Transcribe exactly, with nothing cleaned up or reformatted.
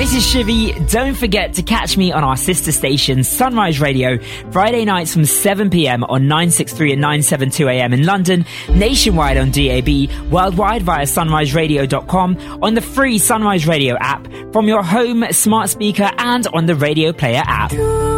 This is Shivy. Don't forget to catch me on our sister station, Sunrise Radio, Friday nights from seven p.m. on nine sixty-three and nine seventy-two a.m. in London, nationwide on D A B, worldwide via sunrise radio dot com, on the free Sunrise Radio app, from your home smart speaker and on the Radio Player app.